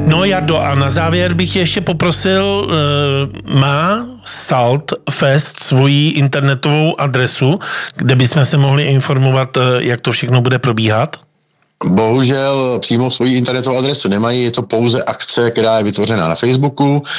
No Jardo, a na závěr bych ještě poprosil, má Salt Fest svoji internetovou adresu, kde bychom se mohli informovat, jak to všechno bude probíhat? Bohužel přímo svoji internetovou adresu nemají, je to pouze akce, která je vytvořená na Facebooku.